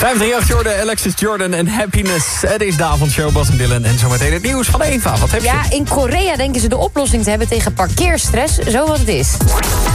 538 Jordan, Alexis Jordan en Happiness. Het is de avondshow, Bas en Dylan. En zometeen het nieuws van Eva. Wat heb je? Ja, in Korea denken ze de oplossing te hebben tegen parkeerstress. Zo wat het is.